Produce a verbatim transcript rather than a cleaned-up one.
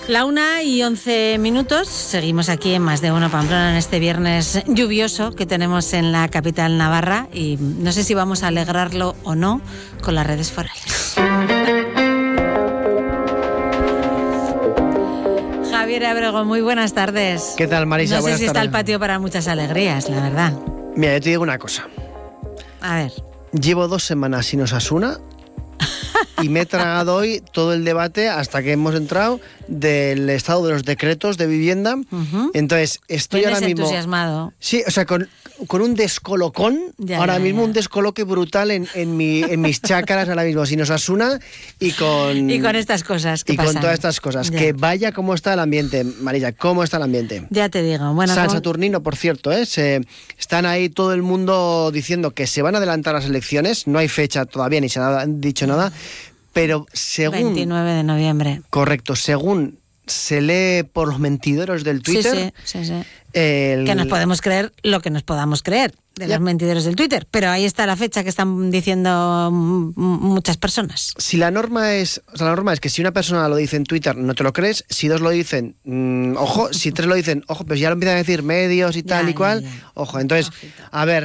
La una y once minutos, seguimos aquí en Más de Uno Pamplona en este viernes lluvioso que tenemos en la capital navarra y no sé si vamos a alegrarlo o no con las redes forales. Javier Abrego, muy buenas tardes. ¿Qué tal, Marisa? No sé buenas si tardes. está el patio para muchas alegrías, la verdad. Mira, yo te digo una cosa. A ver. Llevo dos semanas sin Osasuna y me he tragado hoy todo el debate hasta que hemos entrado del estado de los decretos de vivienda. Uh-huh. Entonces, estoy Vienes ahora mismo... entusiasmado. Sí, o sea, con, con un descolocón, ya, ahora ya, mismo ya. un descoloque brutal en, en, mi, en mis chácaras ahora mismo, sin Osasuna y con... Y con estas cosas que Y pasan. con todas estas cosas. Ya. Que vaya cómo está el ambiente, Marisa, cómo está el ambiente. Ya te digo. Bueno, San ¿cómo? Saturnino, por cierto, ¿eh? Se, están ahí todo el mundo diciendo que se van a adelantar las elecciones, no hay fecha todavía ni se ha dicho nada, pero según... veintinueve de noviembre. Correcto, según se lee por los mentideros del Twitter... Sí, sí, sí, sí. El... Que nos podemos creer lo que nos podamos creer de Ya. los mentideros del Twitter, pero ahí está la fecha que están diciendo m- muchas personas. Si la norma es, o sea, la norma es que si una persona lo dice en Twitter no te lo crees, si dos lo dicen, mmm, ojo, si tres lo dicen, ojo, pues ya lo empiezan a decir medios y tal Ya, y cual, ya, ya. ojo, entonces, Ojito. a ver,